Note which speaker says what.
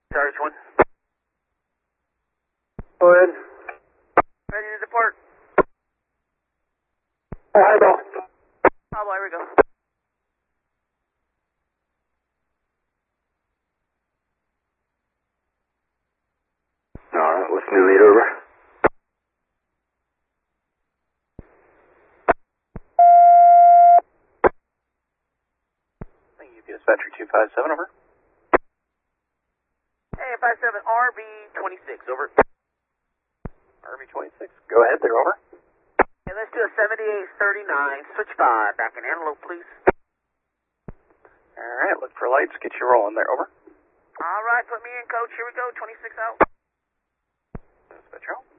Speaker 1: Charge 1.
Speaker 2: Go ahead.
Speaker 1: Ready to depart.
Speaker 2: Highball.
Speaker 1: Highball, here we go.
Speaker 2: Alright, what's new lead over?
Speaker 3: Thank you, dispatcher 257, over.
Speaker 1: Hey, 57, RB26, over.
Speaker 3: RB26, go ahead there, over.
Speaker 1: And let's do a 7839, switch 5, back in Antelope, please.
Speaker 3: Alright, look for lights, get you rolling there, over.
Speaker 1: Alright, put me in, coach, here we go, 26 out.
Speaker 3: Dispatcher out.